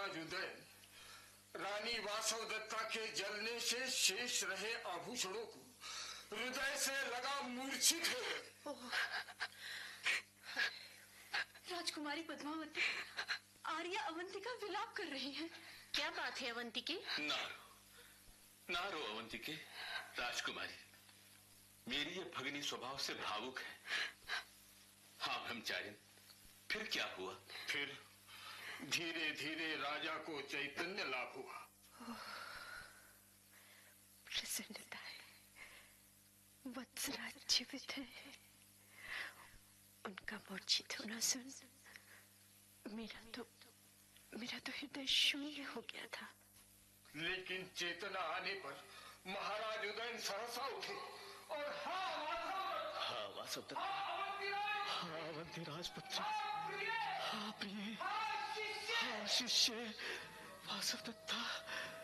महाराज उदयन रानी वासवदत्ता के जलने से शेष रहे आभूषणों को हृदय से लगा मूर्छित हो गए। राजकुमारी पद्मावती, आर्या अवंतिका विलाप कर रही हैं। क्या बात है अवंतिके? ना रो अवंतिके। राजकुमारी, मेरी ये भगिनी स्वभाव से भावुक है। हाँ ब्रह्मचारिण, फिर क्या हुआ? फिर धीरे धीरे राजा को चैतन्य लाभ हुआ। प्रसन्नता है, वत्सराज जीवित है। उनका मूर्छित होना सुन मेरा तो हृदय शून्य हो गया था। लेकिन चेतना आने पर महाराज उदयन सहसा उठे और हाँ वासवदत्ता, हाँ अवंती राजपुत्र, हाँ प्रिय, हाँ शिष्य वासवदत्ता,